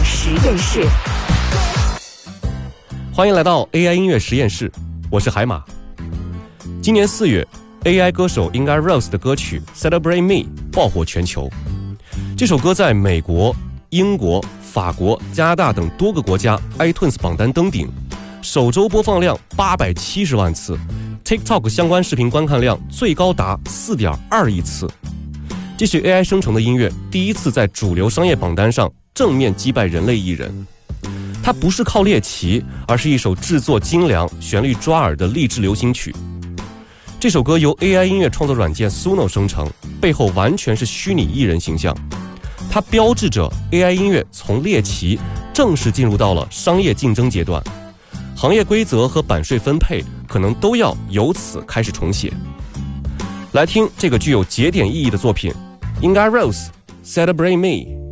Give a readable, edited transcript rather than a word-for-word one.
实验室， 欢迎来到 AI 音乐实验室，我是海马。今年4月 AI 歌手 Inga Rose 的歌曲 Celebrate Me 爆火全球。这首歌在美国、英国、法国、加拿大等多个国家 iTunes 榜单登顶，首周播放量870万次， TikTok 相关视频观看量最高达 4.2 亿次。这是 AI 生成的音乐第一次在主流商业榜单上正面击败人类艺人。它不是靠猎奇，而是一首制作精良、旋律抓耳的励志流行曲。这首歌由 AI 音乐创作软件 Suno 生成，背后完全是虚拟艺人形象。它标志着 AI 音乐从猎奇正式进入到了商业竞争阶段，行业规则和版税分配可能都要由此开始重写。来听这个具有节点意义的作品 Inga Rose Celebrate Me。